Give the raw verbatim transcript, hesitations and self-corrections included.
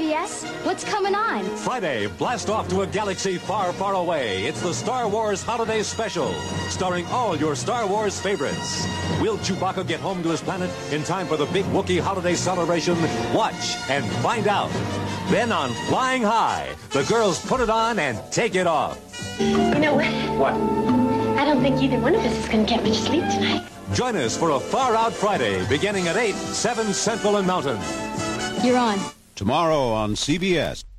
B S? What's coming on? Friday, blast off to a galaxy far, far away. It's the Star Wars Holiday Special, starring all your Star Wars favorites. Will Chewbacca get home to his planet in time for the big Wookiee holiday celebration? Watch and find out. Then on Flying High, the girls put it on and take it off. You know what? What? I don't think either one of us is going to get much sleep tonight. Join us for a Far Out Friday, beginning at eight, seven Central and Mountain. You're on. Tomorrow on C B S.